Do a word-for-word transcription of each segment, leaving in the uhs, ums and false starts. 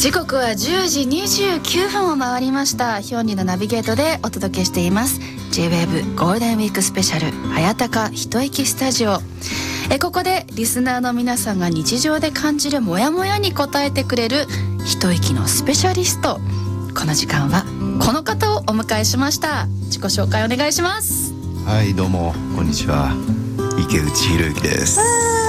時刻はじゅうじにじゅうきゅうふんを回りました。ヒョンリのナビゲートでお届けしています J-ウェーブ ゴールデンウィークスペシャル早高一息スタジオ。えここでリスナーの皆さんが日常で感じるモヤモヤに答えてくれる一息のスペシャリスト。この時間はこの方をお迎えしました。自己紹介お願いします。 はい、どうもこんにちは、池内博之です。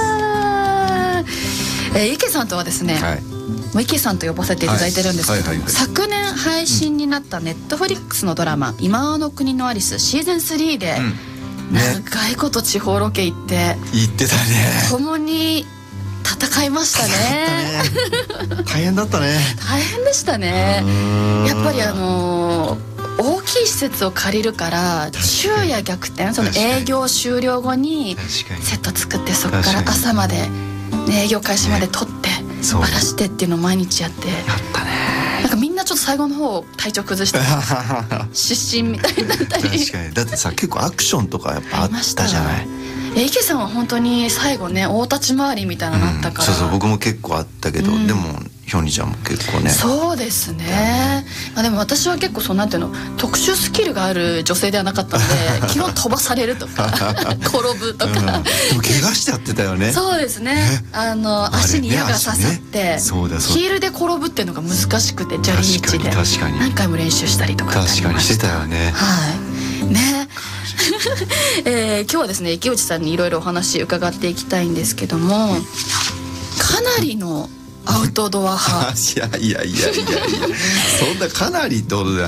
えー、池さんとはですね、はい、もう池さんと呼ばせていただいてるんですけど、はいはいはいはい、昨年配信になったネットフリックスのドラマ、うん、今の国のアリスシーズンスリーで、うんね、長いこと地方ロケ行って行ってたね。 共に戦いましたね。 大変だったね。 大変でしたね。やっぱりあのー大きい施設を借りるから昼夜逆転、その営業終了後にセット作って、そこから朝まで、ね、営業開始まで撮って終わらしてっていうのを毎日やって、やったね。 なんかみんなちょっと最後の方体調崩して失神みたいになったり。 確かに。だってさ、結構アクションとかやっぱあったじゃない。 え池さんは本当に最後ね、大立ち回りみたいなのあったから、 うん、そうそう、僕も結構あったけど、うん、でもヒョンリちゃんも結構ね。 そうですね。まあ、でも私は結構そうなんていうの、特殊スキルがある女性ではなかったので基本飛ばされるとか転ぶとか、うん、でも怪我しちゃってたよね。 そうですね。あの足に矢が刺さって、ね、そうだそうだ、ヒールで転ぶっていうのが難しくて、砂利道で確かに何回も練習したりとか確かにしてたよね。 はいね。えー、今日はですね、池内さんにいろいろお話伺っていきたいんですけども、かなりのアウトドア派。 いやいやいやいやいやそんなかなりってことでは